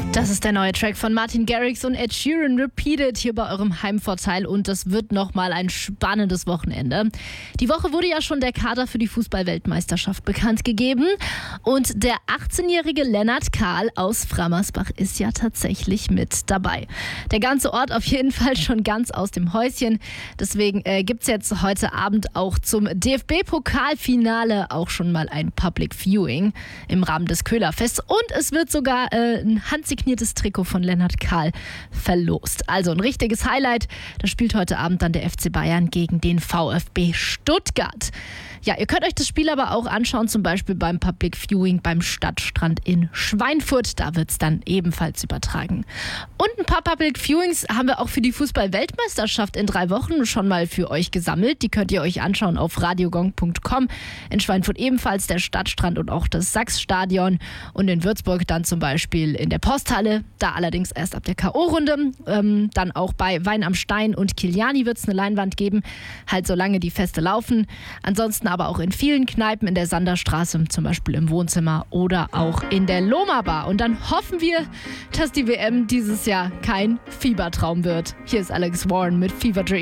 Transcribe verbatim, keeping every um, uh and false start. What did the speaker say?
Das ist der neue Track von Martin Garrix und Ed Sheeran, Repeated, hier bei eurem Heimvorteil, und das wird nochmal ein spannendes Wochenende. Die Woche wurde ja schon der Kader für die Fußball-Weltmeisterschaft bekannt gegeben und der achtzehnjährige Lennart Kahl aus Frammersbach ist ja tatsächlich mit dabei. Der ganze Ort auf jeden Fall schon ganz aus dem Häuschen, deswegen äh, gibt es jetzt heute Abend auch zum D F B-Pokalfinale auch schon mal ein Public Viewing im Rahmen des Köhlerfests und es wird sogar äh, ein handsigniertes Trikot von Lennart Kahl verlost. Also ein richtiges Highlight. Da spielt heute Abend dann der F C Bayern gegen den VfB Stuttgart. Ja, ihr könnt euch das Spiel aber auch anschauen, zum Beispiel beim Public Viewing beim Stadtstrand in Schweinfurt. Da wird es dann ebenfalls übertragen. Und ein paar Public Viewings haben wir auch für die Fußball-Weltmeisterschaft in drei Wochen schon mal für euch gesammelt. Die könnt ihr euch anschauen auf radiogong punkt com. In Schweinfurt ebenfalls der Stadtstrand und auch das Sachsstadion. Und in Würzburg dann zum Beispiel in der Posthalle. Da allerdings erst ab der K O-Runde. Ähm, dann auch bei Wein am Stein und Kiliani wird es eine Leinwand geben. Halt solange die Feste laufen. Ansonsten aber auch in vielen Kneipen in der Sanderstraße, zum Beispiel im Wohnzimmer oder auch in der Loma Bar. Und dann hoffen wir, dass die W M dieses Jahr kein Fiebertraum wird. Hier ist Alex Warren mit Fever Dream.